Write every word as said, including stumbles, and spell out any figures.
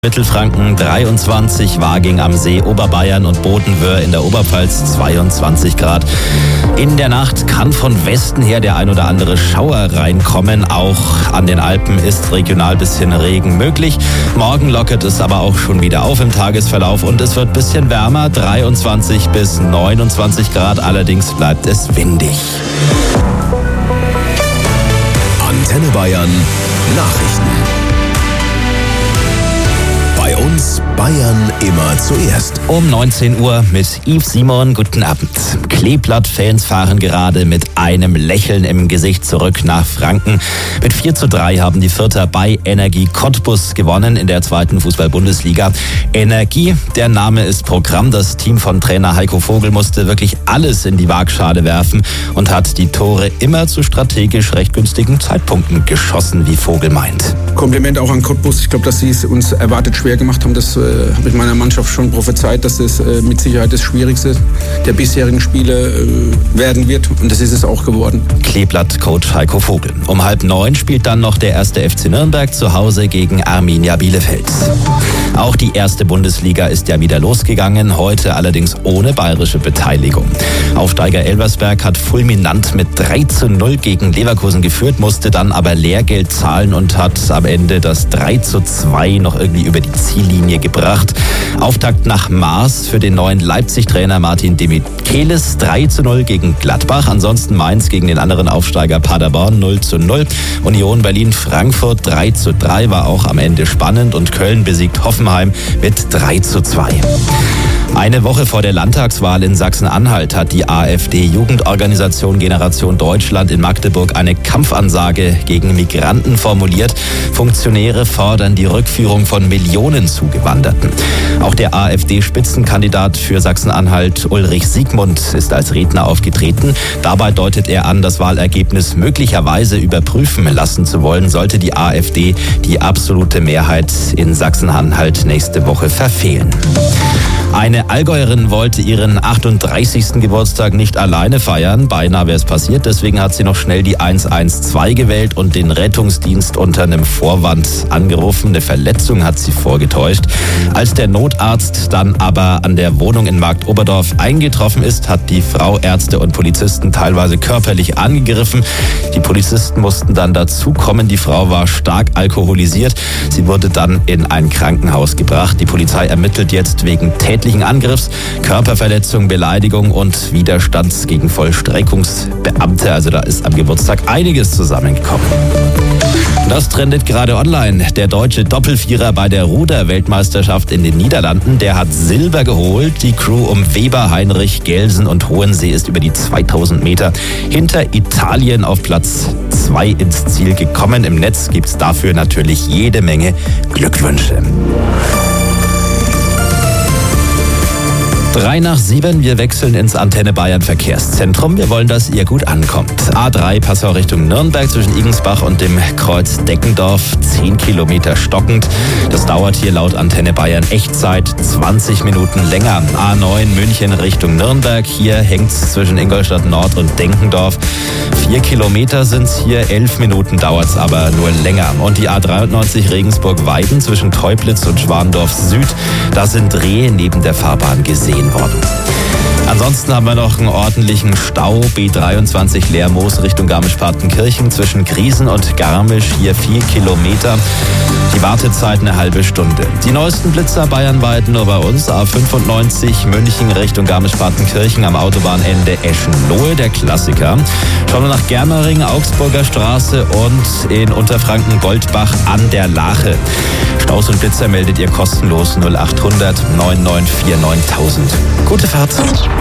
Mittelfranken dreiundzwanzig, Waging am See, Oberbayern und Bodenwöhr in der Oberpfalz zweiundzwanzig Grad. In der Nacht kann von Westen her der ein oder andere Schauer reinkommen. Auch an den Alpen ist regional bisschen Regen möglich. Morgen lockert es aber auch schon wieder auf im Tagesverlauf und es wird ein bisschen wärmer, dreiundzwanzig bis neunundzwanzig Grad. Allerdings bleibt es windig. Antenne Bayern Nachrichten. Bei uns Bayern immer zuerst. Um neunzehn Uhr mit Yves Simon. Guten Abend. Kleeblatt-Fans fahren gerade mit einem Lächeln im Gesicht zurück nach Franken. Mit vier zu drei haben die Vierter bei Energie Cottbus gewonnen in der zweiten Fußball-Bundesliga. Energie, der Name ist Programm. Das Team von Trainer Heiko Vogel musste wirklich alles in die Waagschale werfen und hat die Tore immer zu strategisch recht günstigen Zeitpunkten geschossen, wie Vogel meint. Kompliment auch an Cottbus. Ich glaube, dass sie es uns erwartet schwer gemacht haben. Das äh, habe ich meiner Mannschaft schon prophezeit, dass es äh, mit Sicherheit das Schwierigste der bisherigen Spiele äh, werden wird. Und das ist es auch geworden. Kleeblatt-Coach Heiko Vogel. Um halb neun spielt dann noch der erste F C Nürnberg zu Hause gegen Arminia Bielefeld. Auch die erste Bundesliga ist ja wieder losgegangen, heute allerdings ohne bayerische Beteiligung. Aufsteiger Elversberg hat fulminant mit drei zu null gegen Leverkusen geführt, musste dann aber Lehrgeld zahlen und hat am Ende das drei zu zwei noch irgendwie über die Ziellinie gebracht. Auftakt nach Maß für den neuen Leipzig-Trainer Martin Demichelis, drei zu null gegen Gladbach. Ansonsten Mainz gegen den anderen Aufsteiger Paderborn null zu null. Union Berlin-Frankfurt drei zu drei war auch am Ende spannend und Köln besiegt Hoffenheim mit drei zu zwei. Eine Woche vor der Landtagswahl in Sachsen-Anhalt hat die AfD-Jugendorganisation Generation Deutschland in Magdeburg eine Kampfansage gegen Migranten formuliert. Funktionäre fordern die Rückführung von Millionen Zugewanderten. Auch der AfD-Spitzenkandidat für Sachsen-Anhalt Ulrich Siegmund ist als Redner aufgetreten. Dabei deutet er an, das Wahlergebnis möglicherweise überprüfen lassen zu wollen, sollte die AfD die absolute Mehrheit in Sachsen-Anhalt nächste Woche verfehlen. Eine Allgäuerin wollte ihren achtunddreißigsten Geburtstag nicht alleine feiern. Beinahe wäre es passiert. Deswegen hat sie noch schnell die eins eins zwei gewählt und den Rettungsdienst unter einem Vorwand angerufen. Eine Verletzung hat sie vorgetäuscht. Als der Notarzt dann aber an der Wohnung in Marktoberdorf eingetroffen ist, hat die Frau Ärzte und Polizisten teilweise körperlich angegriffen. Die Polizisten mussten dann dazukommen. Die Frau war stark alkoholisiert. Sie wurde dann in ein Krankenhaus gebracht. Die Polizei ermittelt jetzt wegen tätlichen Angriffs, Körperverletzung, Beleidigung und Widerstands gegen Vollstreckungsbeamte. Also da ist am Geburtstag einiges zusammengekommen. Das trendet gerade online. Der deutsche Doppelvierer bei der Ruder-Weltmeisterschaft in den Niederlanden, der hat Silber geholt. Die Crew um Weber, Heinrich, Gelsen und Hohensee ist über die zweitausend Meter hinter Italien auf Platz zwei ins Ziel gekommen. Im Netz gibt es dafür natürlich jede Menge Glückwünsche. Drei nach sieben, wir wechseln ins Antenne Bayern Verkehrszentrum. Wir wollen, dass ihr gut ankommt. A drei Passau Richtung Nürnberg zwischen Igensbach und dem Kreuz Deckendorf. zehn Kilometer stockend. Das dauert hier laut Antenne Bayern Echtzeit zwanzig Minuten länger. A neun München Richtung Nürnberg. Hier hängt's zwischen Ingolstadt Nord und Denkendorf. Vier Kilometer sind's hier, elf Minuten dauert's aber nur länger. Und die A dreiundneunzig Regensburg-Weiden zwischen Teublitz und Schwandorf Süd. Da sind Rehe neben der Fahrbahn gesehen worden. Ansonsten haben wir noch einen ordentlichen Stau. B dreiundzwanzig Lermoos Richtung Garmisch-Partenkirchen zwischen Griesen und Garmisch. Hier vier Kilometer. Die Wartezeit eine halbe Stunde. Die neuesten Blitzer bayernweit nur bei uns. A fünfundneunzig München Richtung Garmisch-Partenkirchen am Autobahnende Eschen-Lohe, der Klassiker. Schauen wir nach Germering, Augsburger Straße und in Unterfranken Goldbach an der Lache. Staus und Blitzer meldet ihr kostenlos null achthundert neun neun vier neuntausend. Gute Fahrt.